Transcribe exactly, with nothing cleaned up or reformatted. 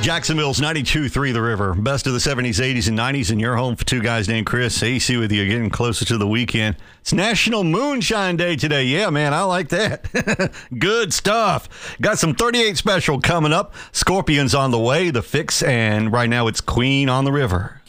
Jacksonville's ninety-two three The River. Best of the seventies, eighties, and nineties in your home for two guys named Chris. A C with you, getting closer to the weekend. It's National Moonshine Day today. Yeah, man, I like that. Good stuff. Got some thirty-eight special coming up. Scorpions on the way, The Fix, and right now it's Queen on the River.